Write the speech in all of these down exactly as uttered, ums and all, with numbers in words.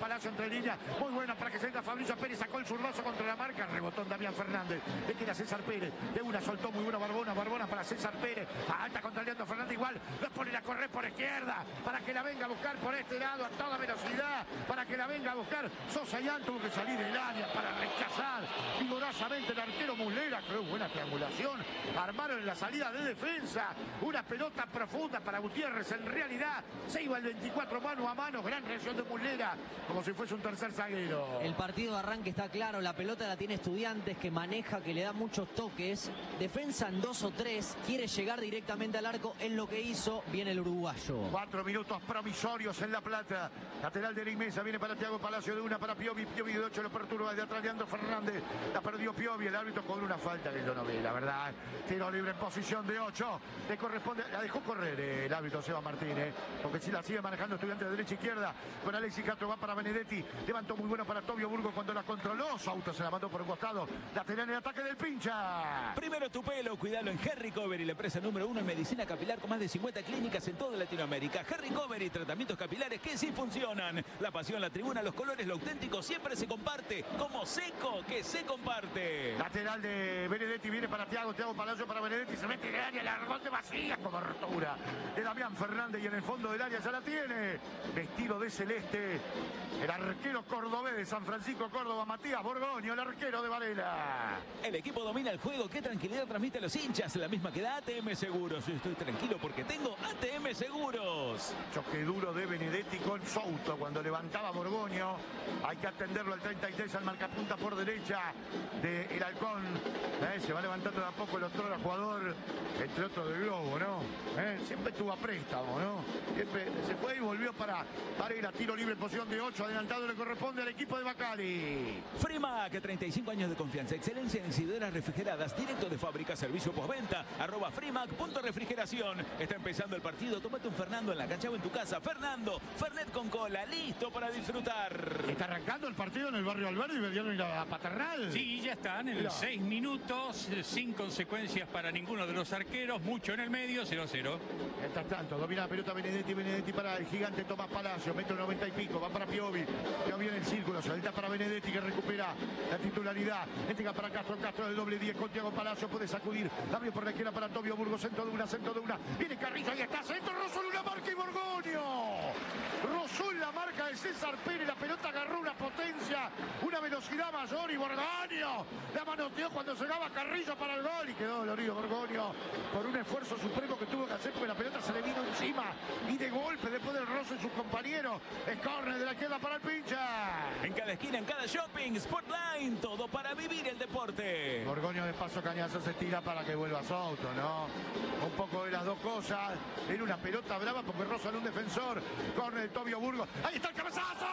Palacio entre líneas. Muy buena para que se entra Fabricio Pérez. Sacó el zurdazo contra la marca. Rebotó en Damián Fernández. Le queda César Pérez. De una soltó muy buena Barbona. Barbona para César Pérez. Falta contra Leandro Fernández. Igual lo pone a correr por izquierda. Para que la venga a buscar por este lado a toda velocidad. Para que la venga a buscar. Sosa Yan tuvo que salir del área para rechazar vigorosamente el arquero Muslera. Creo buena triangulación. Armaron en la salida de defensa. Una pelota profunda para Gutiérrez. En realidad se iba el veinticuatro mano a mano. Gran reacción de Muslera. Como si fuese un tercer zaguero. El partido de arranque está claro. La pelota la tiene Estudiantes, que maneja, que le da muchos toques. Defensa en dos o tres. Quiere llegar directamente al arco. En lo que hizo, viene el uruguayo. Cuatro minutos promisorios en La Plata. Lateral de Limesa. Viene para Thiago Palacio de una para Piovi. Piovi de ocho lo perturba de atrás Leandro Fernández. La perdió Piovi. El árbitro con una falta que yo no vi, la verdad. Tiro libre en posición de ocho. Le corresponde. La dejó correr eh, el árbitro Seba Martínez. Porque si la sigue manejando Estudiantes de derecha e izquierda. Con Alexis Castro va para Benedetti. Levantó muy bueno para Tobio Burgo cuando la controló. Su auto se la mandó por un costado. Lateral en el ataque del Pincha. Primero tu pelo, cuidalo en Hair Recovery, la empresa número uno en medicina capilar con más de cincuenta clínicas en toda Latinoamérica. Hair Recovery, tratamientos capilares que sí funcionan. La pasión, la tribuna, los colores, lo auténtico siempre se comparte. Como Seco, que se comparte. Lateral de Benedetti, viene para Thiago, Thiago Palacio para Benedetti, se mete en el área, la rebote vacía, cobertura de Damián Fernández y en el fondo del área ya la tiene. Vestido de celeste, el arquero cordobés de San Francisco Córdoba, Matías Borgoño, el arquero de Varela. El equipo domina el juego, qué tranquilidad transmite a los hinchas, la misma que da A T M Seguros. Estoy tranquilo porque tengo A T M Seguros. Choque duro de Benedetti con Souto cuando levantaba Borgoño. Hay que atenderlo al treinta y tres, al marcapunta por derecha de El Halcón. Eh, se va levantando de a poco el otro jugador, entre otros del Globo, ¿no? Eh, siempre estuvo a préstamo, ¿no? Siempre se fue y volvió para Varela. Tiro libre en posición de ocho. Adelantado le corresponde al equipo de Bacari. Frimac, treinta y cinco años de confianza, excelencia en incideras refrigeradas, directo de fábrica, servicio postventa, arroba Frimac punto refrigeración. Está empezando el partido, tómate un Fernando en la cancha o en tu casa. Fernando, Fernet con cola, listo para disfrutar. Está arrancando el partido en el barrio Alberdi y Belgrano y la Paternal. Sí, ya están en los seis minutos, sin consecuencias para ninguno de los arqueros, mucho en el medio, cero a cero. Mientras tanto, domina la pelota Benedetti, Benedetti para el gigante Tomás Palacio, metro noventa y pico, va para Piovi, Piovi en el círculo, salta para Benedetti que recupera la titularidad, entrega para Castro, Castro del doble diez con Thiago Palacio, puede sacudir, abrió por la izquierda para Tobio Burgo, centro de una, centro de una, viene Carrillo, ahí está, centro, rozó una marca y Borgoño, rozó en la marca de César Pérez, la pelota agarró una potencia, una velocidad mayor y Borgoño la manoteó cuando llegaba Carrillo para el gol y quedó dolorido Borgoño por un esfuerzo supremo que tuvo que hacer porque la pelota se le vino encima y de golpe después del roce en sus compañeros. Es córner de la izquierda para el Pincha. En cada esquina, en cada shopping, Sportline, todo para vivir el deporte. Borgoño de paso cañazo se tira para que vuelva Souto, ¿no? Un poco de las dos cosas. En una pelota brava porque roza en un defensor. Córner de Tobio Burgo. ¡Ahí está el cabezazo!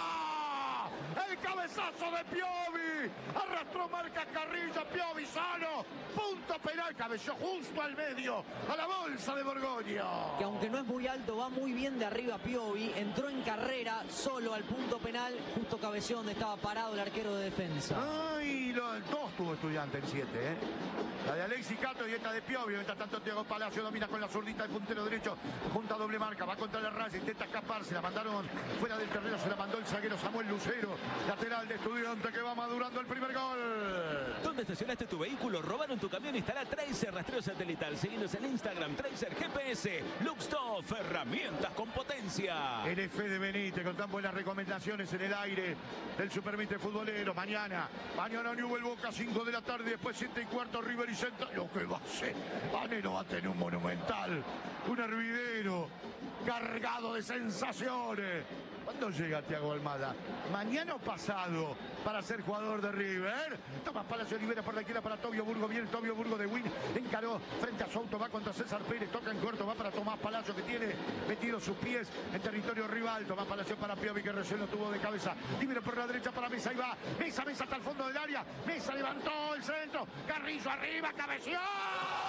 El cabezazo de Piovi. Arrastró marca Carrillo. Piovi solo. Punto penal. Cabeceó justo al medio. A la bolsa de Borgoño. Que aunque no es muy alto, va muy bien de arriba Piovi. Entró en carrera solo al punto penal. Justo cabeceó donde estaba parado el arquero de defensa. Ay, los dos tuvo Estudiante en siete, ¿eh? La de Alexis Castro y esta de Piovi. Mientras tanto Thiago Palacio domina con la zurdita el puntero derecho. Junta doble marca. Va contra la raya. Intenta escapar. Se la mandaron fuera del terreno. Se la mandó el zaguero Samuel Lucero. Lateral de Estudiante que va madurando el primer gol. ¿Dónde estacionaste tu vehículo? ¿Robaron tu camión? Instala Tracer rastreo satelital. Seguinos en Instagram. Tracer G P S. Luxtoff. Herramientas con potencia. El F de Benítez con tan buenas recomendaciones en el aire del Supermite futbolero. Mañana. Mañana Newell Boca cinco de la tarde. Después siete y cuarto River y Central. Lo que va a hacer. Anero va a tener un monumental. Un hervidero cargado de sensaciones. ¿Cuándo llega Thiago Almada? ¿Mañana o pasado para ser jugador de River? Tomás Palacio libera por la izquierda para Tobio Burgo. Viene Tobio Burgo de Win. Encaró frente a Souto. Va contra César Pérez. Toca en corto. Va para Tomás Palacio que tiene metido sus pies en territorio rival. Tomás Palacio para Piovi que recién lo tuvo de cabeza. Libera por la derecha para Mesa. Ahí va. Mesa, Mesa hasta el fondo del área. Mesa levantó el centro. Carrillo arriba. Cabeció.